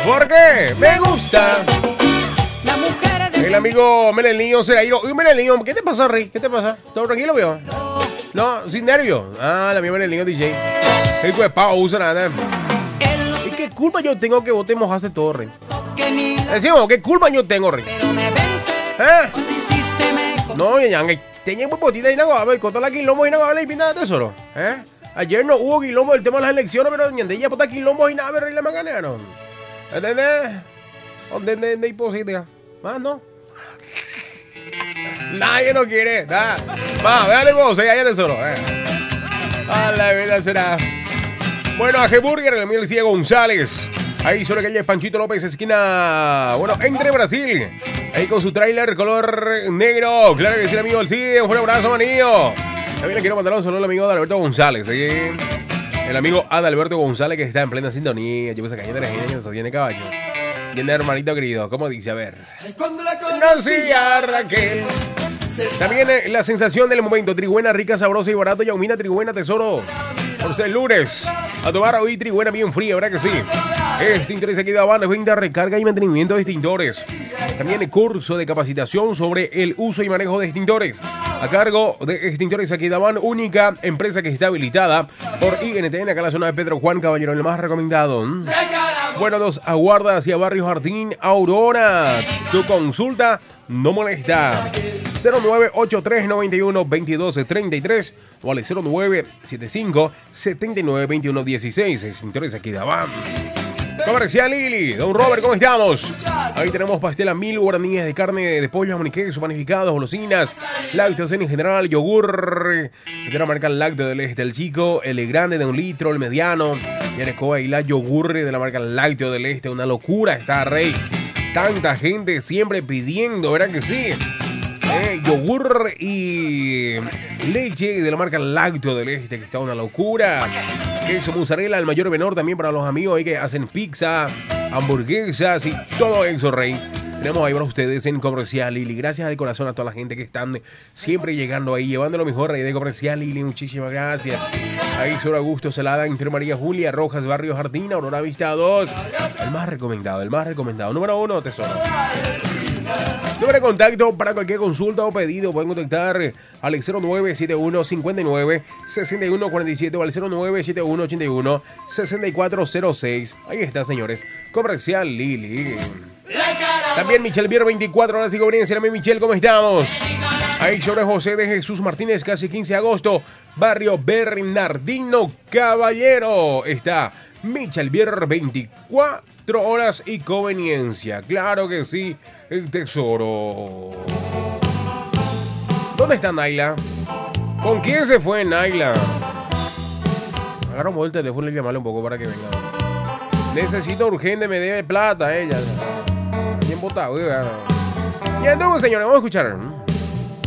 ¿Por qué? Me gusta. El amigo Melenillo se la ido. Uy, Melenillo, ¿qué te pasa, Rey? ¿Qué te pasa? ¿Todo tranquilo, vio? No, sin nervios. Ah, la amiga Melenillo DJ. El pues pavo usa nada. ¿Y qué culpa yo tengo que vos te mojaste todo, Rey? Decimos, ¿qué culpa yo tengo, Rey? ¿Eh? No, ya, tenía un potita y no va a ver, contra la quilombo y no va a ver y pinta de tesoro. ¿Eh? Ayer no hubo quilombo el tema de las elecciones, pero ñande ya pota quilombo y nada, pero la me ganaron. ¿Entendés? ¿Dónde hay posibilidad? Más no. Nadie no quiere. Va, véale vos, ya tesoro. A la vida será. Bueno, a G-Burger, el amigo Lucía González. Ahí sobre calle Panchito López, esquina, bueno, entre Brasil. Ahí con su tráiler color negro. Claro que sí, el amigo Alcide. Un fuerte abrazo, manillo. También le quiero mandar un saludo al amigo Adalberto González. El amigo Adalberto González que está en plena sintonía. Lleva esa caña de la gente que nos tiene caballo. Bien, hermanito querido. ¿Cómo dice? A ver. Nancy Raquel. También la sensación del momento. Trigüena rica, sabrosa y barato. Yaumina, trigüena, tesoro. Por ser lunes. A tomar hoy trigüena bien fría, ¿verdad que sí? Extintores aquí de Habana, venta, recarga y mantenimiento de extintores. También el curso de capacitación sobre el uso y manejo de extintores. A cargo de Extintores aquí de Habana, única empresa que está habilitada por INTN, acá en la zona de Pedro Juan Caballero, el más recomendado. Bueno, los aguarda hacia Barrio Jardín, Aurora. Tu consulta no molesta. 0983-91-2233 o al 0975-792116. Extintores aquí de Habana. Comercial Lili, don Robert, ¿cómo estamos? Ahí tenemos pastela 1000, guarniciones de carne de pollo, jamón y queso, panificados, golosinas, lácteos en general, yogur, de la marca Lácteo del Este, el chico, el grande de 1 litro, el mediano, y el y la yogur de la marca Lácteo del Este, una locura está, Rey. Tanta gente siempre pidiendo, ¿verdad que sí? Yogur y leche de la marca Lácteo del Este, que está una locura. Queso mozzarella, el mayor y menor también para los amigos ahí que hacen pizza, hamburguesas y todo eso, Rey. Tenemos ahí para ustedes en Comercial Lili. Gracias de corazón a toda la gente que están siempre llegando ahí, llevando lo mejor ahí de Comercial Lili. Muchísimas gracias. Ahí sobre Augusto Celada, entre María Julia Rojas, Barrio Jardín, Aurora Vista 2. El más recomendado, el más recomendado. Número 1, tesoro. Número de contacto para cualquier consulta o pedido. Pueden contactar al 0971-59-6147 o al 0971-81-6406. Ahí está, señores. Comercial Lili. También Michelle Bier 24 horas y cobriencia. Michelle, ¿cómo estamos? Ahí sobre José de Jesús Martínez, casi 15 de agosto. Barrio Bernardino Caballero. Está Michelle Bier 24 horas y conveniencia. Claro que sí, el tesoro. ¿Dónde está Naila? ¿Con quién se fue Naila? Agarramos el teléfono y llamarle un poco para que venga. Necesito urgente, me debe plata ella. Bien botado. Y entonces, señores, vamos a escuchar.